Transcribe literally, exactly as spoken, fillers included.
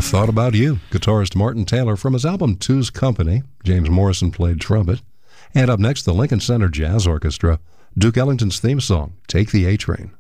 Thought About You, guitarist Martin Taylor from his album Two's Company. James Morrison played trumpet. And up next, the Lincoln Center Jazz Orchestra, Duke Ellington's theme song, Take the A-Train.